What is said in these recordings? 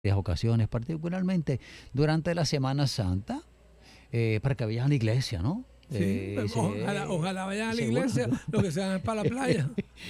ocasiones, particularmente durante la Semana Santa, para que vayan a la iglesia, ¿no? Sí, pues, ojalá vayan a la seguro, iglesia, ¿no? lo que se van es para la playa,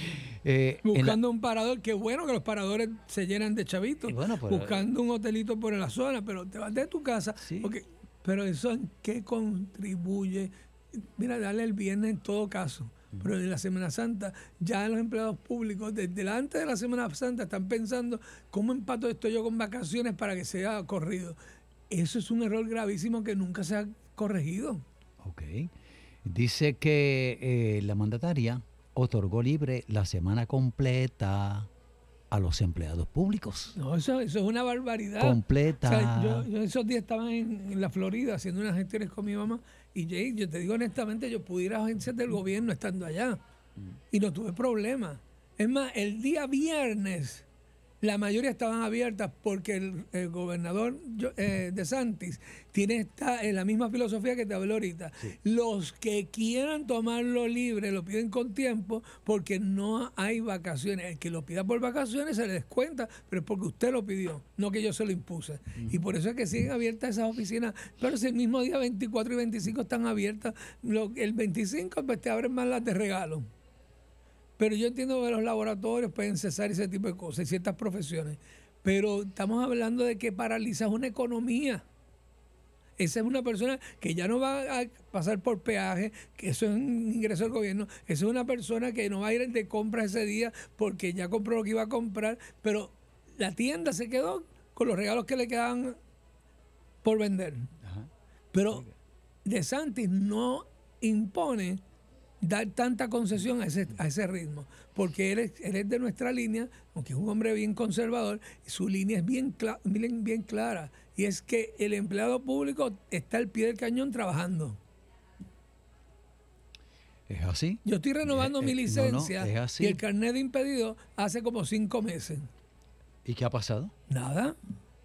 En la, buscando un parador. Qué bueno que los paradores se llenan de chavitos, bueno, pero buscando un hotelito por la zona, pero te vas de tu casa, sí, porque, pero eso en qué contribuye. Mira, dale el viernes en todo caso, pero en la Semana Santa ya los empleados públicos desde antes de la Semana Santa están pensando cómo empato esto yo con vacaciones para que sea corrido. Eso es un error gravísimo que nunca se ha corregido. ok. Dice que la mandataria otorgó libre la semana completa a los empleados públicos. No, eso es una barbaridad. O sea, Completa. yo esos días estaba en la Florida haciendo unas gestiones con mi mamá y Jay, yo te digo honestamente, yo pude ir a agencias del gobierno estando allá y no tuve problema. Es más, el día viernes la mayoría estaban abiertas porque el gobernador DeSantis tiene la misma filosofía que te hablé ahorita. Sí. Los que quieran tomarlo libre lo piden con tiempo porque no hay vacaciones. El que lo pida por vacaciones se le descuenta, pero es porque usted lo pidió, no que yo se lo impuse. Y por eso es que siguen abiertas esas oficinas. Pero si el mismo día 24 y 25 están abiertas, el 25 pues te abren más las de regalo. Pero yo entiendo que los laboratorios pueden cesar ese tipo de cosas, ciertas profesiones. Pero estamos hablando de que paralizas una economía. Esa es una persona que ya no va a pasar por peaje, que eso es un ingreso del gobierno. Esa es una persona que no va a ir de compra ese día porque ya compró lo que iba a comprar. Pero la tienda se quedó con los regalos que le quedaban por vender. Ajá. Pero DeSantis no impone dar tanta concesión a ese ritmo, porque él es de nuestra línea, aunque es un hombre bien conservador, su línea es bien clara, y es que el empleado público está al pie del cañón trabajando. ¿Es así? Yo estoy renovando mi No, licencia es así. y el carnet de impedido hace como 5 meses. ¿Y qué ha pasado? Nada.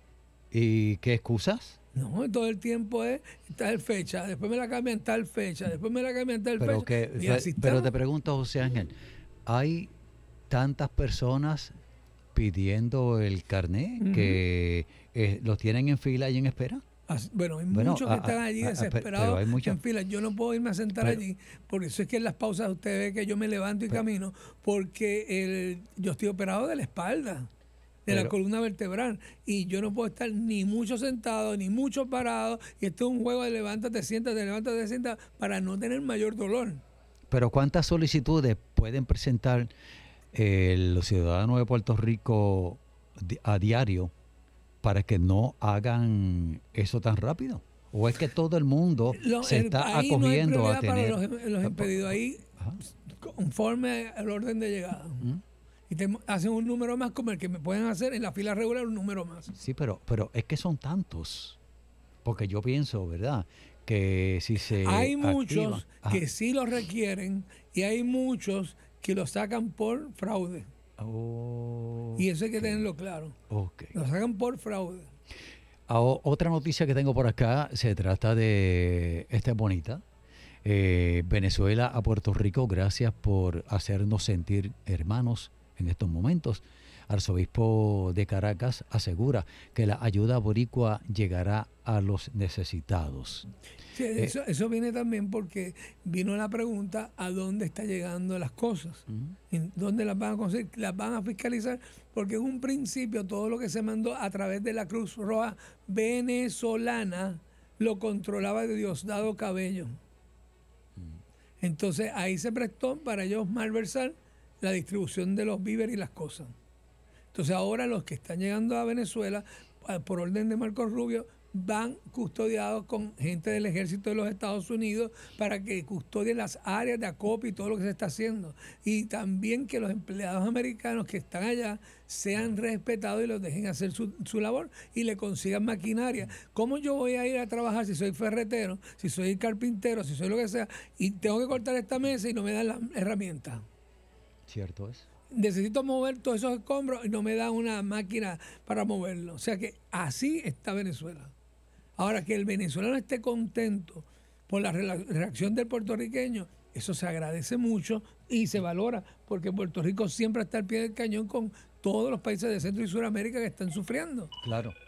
¿Y qué excusas? No, todo el tiempo es tal fecha, después me la cambian tal fecha, después me la cambian tal fecha. Y así Pero está. te pregunto, José Ángel, ¿hay tantas personas pidiendo el carnet que los tienen en fila y en espera? Bueno, hay Bueno, muchos que están allí pero desesperados hay muchos. en fila. Yo no puedo irme a sentar Pero- allí, por eso es que en las pausas usted ve que yo me levanto y Pero- camino, porque yo estoy operado de la espalda, de la Pero- columna vertebral, y yo no puedo estar ni mucho sentado, ni mucho parado, y esto es un juego de levántate, siéntate, para no tener mayor dolor. Pero ¿cuántas solicitudes pueden presentar los ciudadanos de Puerto Rico a diario para que no hagan eso tan rápido? ¿O es que todo el mundo se está Ahí no hay acogiendo prioridad a para tener... los impedidos, ahí Ajá. conforme al orden de llegada. ¿Mm? Y te hacen un número más como el que me pueden hacer en la fila regular, un número más. Sí, pero es que son tantos. Porque yo pienso, ¿verdad? Que si se Hay activa... muchos Ajá. que sí lo requieren y hay muchos que lo sacan por fraude. Oh, Y eso hay que tenerlo claro. ok. Lo sacan por fraude. Otra noticia que tengo por acá se trata de... Esta es bonita. Venezuela a Puerto Rico, gracias por hacernos sentir hermanos en estos momentos. Arzobispo de Caracas asegura que la ayuda boricua llegará a los necesitados. Sí, eso viene también porque vino la pregunta a dónde están llegando las cosas, en dónde las van a conseguir, las van a fiscalizar, porque en un principio todo lo que se mandó a través de la Cruz Roja venezolana lo controlaba Diosdado Cabello. Entonces ahí se prestó para ellos malversar la distribución de los víveres y las cosas. Entonces ahora los que están llegando a Venezuela, por orden de Marco Rubio, van custodiados con gente del ejército de los Estados Unidos para que custodien las áreas de acopio y todo lo que se está haciendo. Y también que los empleados americanos que están allá sean respetados y los dejen hacer su labor y le consigan maquinaria. ¿Cómo yo voy a ir a trabajar si soy ferretero, si soy carpintero, si soy lo que sea, y tengo que cortar esta mesa y no me dan las herramientas? ¿Cierto es? Necesito mover todos esos escombros y no me dan una máquina para moverlo. O sea que así está Venezuela. Ahora, que el venezolano esté contento por la reacción del puertorriqueño, eso se agradece mucho y se valora, porque Puerto Rico siempre está al pie del cañón con todos los países de Centro y Suramérica que están sufriendo. Claro.